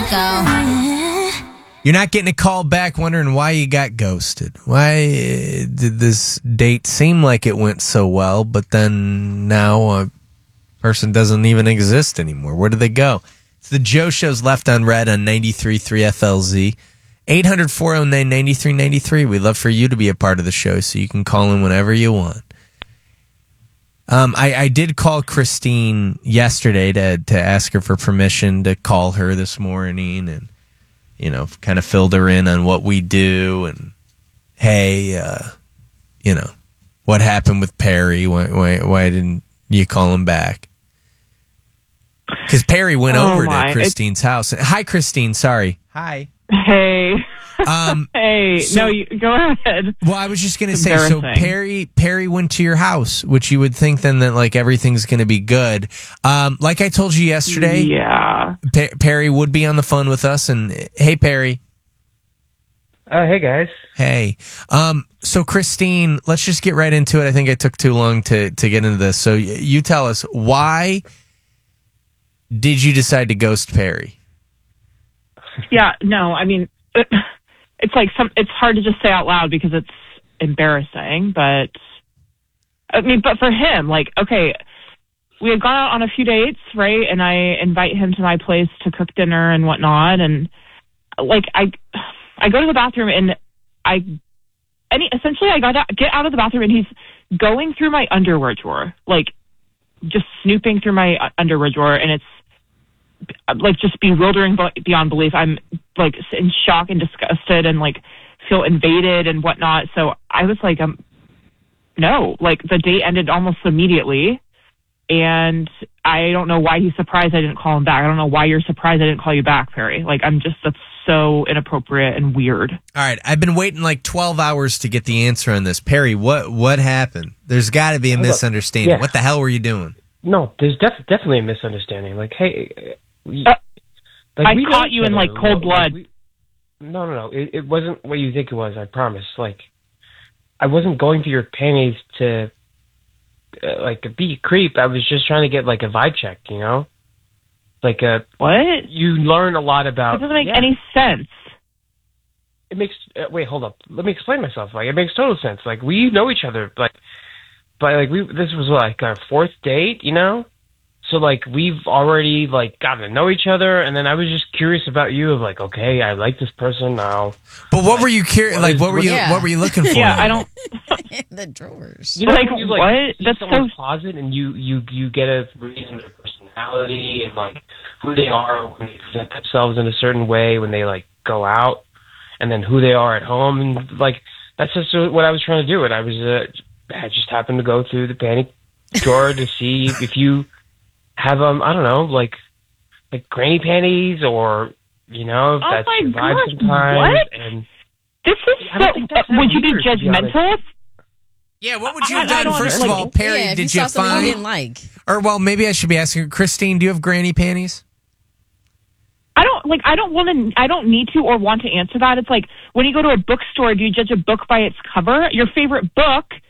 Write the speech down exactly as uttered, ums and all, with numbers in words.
You're not getting a call back wondering why you got ghosted. Why did this date seem like it went so well, but then now a person doesn't even exist anymore? Where did they go? It's the Joe Show's Left Unread on ninety-three point three F L Z. eight hundred, four oh nine, nine three nine three. We'd love for you to be a part of the show, so you can call in whenever you want. Um, I, I did call Christine yesterday to, to ask her for permission to call her this morning, and you know, kind of filled her in on what we do, and hey, uh, you know, what happened with Perry? Why, why, why didn't you call him back? Because Perry went oh over my. to Christine's house. Hi, Christine. Sorry. Hi. Hey. Um, hey. so, no, you, go ahead. Well, I was just going to say, so Perry Perry went to your house, which you would think then that like everything's going to be good. Um, like I told you yesterday, yeah, Pe- Perry would be on the phone with us. And hey, Perry. Uh, hey, guys. Hey. Um, so, Christine, let's just get right into it. I think I took too long to, to get into this. So, y- you tell us, why did you decide to ghost Perry? Yeah, no, I mean, it, it's like some. It's hard to just say out loud because it's embarrassing. But I mean, but for him, like, okay, we had gone out on a few dates, right? And I invite him to my place to cook dinner and whatnot, and like I, I go to the bathroom and I, any essentially I got out, get out of the bathroom and he's going through my underwear drawer, like just snooping through my underwear drawer, and it's like just bewildering beyond belief. I'm like in shock and disgusted and like feel invaded and whatnot. So I was like, um, no, like the date ended almost immediately. And I don't know why he's surprised I didn't call him back. I don't know why you're surprised I didn't call you back, Perry. Like, I'm just, that's so inappropriate and weird. All right. I've been waiting like twelve hours to get the answer on this. Perry, what, what happened? There's got to be a misunderstanding. Yeah. What the hell were you doing? No, there's def- definitely a misunderstanding. Like, hey, we, uh, like, I we caught you in like cold blood. Like, we, no, no, no. It, it wasn't what you think it was. I promise. Like, I wasn't going through your panties to uh, like be a creep. I was just trying to get like a vibe check. You know, like a what? You learn a lot about. That doesn't make yeah. any sense. It makes. Uh, wait, hold up. Let me explain myself. Like, it makes total sense. Like, we know each other, but but like we. This was like our fourth date. You know. So, like, we've already, like, gotten to know each other, and then I was just curious about you of, like, okay, I like this person now. But what like, were you curious, like, what were you, yeah. what were you looking for? Yeah, I don't... the drawers. You know, like, you, like, what? see That's someone's so... closet, and you, you, you get a read on their personality, and, like, who they are when they present themselves in a certain way, when they, like, go out, and then who they are at home, and, like, that's just what I was trying to do. And I was, uh, I just happened to go through the panty drawer to see if you... have um I don't know like like granny panties or you know if oh that's my your vibe God, sometimes. What? And this is so. Uh, would you be judgmental? Yeah, what would you have done? First of all, Perry, yeah, did you, you find? You didn't like? Or well, maybe I should be asking Christine. Do you have granny panties? I don't like. I don't want to. I don't need to or want to answer that. It's like when you go to a bookstore, do you judge a book by its cover? Your favorite book